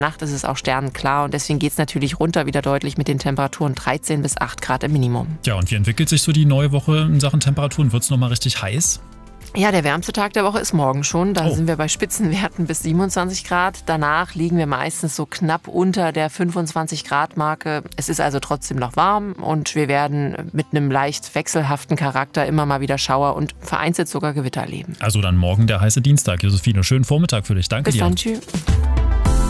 Nacht ist es auch sternenklar und deswegen geht es natürlich runter wieder deutlich mit den Temperaturen 13 bis 8 Grad im Minimum. Ja, und wie entwickelt sich so die neue Woche in Sachen Temperaturen? Wird es nochmal richtig heiß? Ja, der wärmste Tag der Woche ist morgen schon. Da sind wir bei Spitzenwerten bis 27 Grad. Danach liegen wir meistens so knapp unter der 25-Grad-Marke. Es ist also trotzdem noch warm und wir werden mit einem leicht wechselhaften Charakter immer mal wieder Schauer und vereinzelt sogar Gewitter erleben. Also dann morgen der heiße Dienstag. Josephine, schönen Vormittag für dich. Danke dir. Bis dann, tschüss.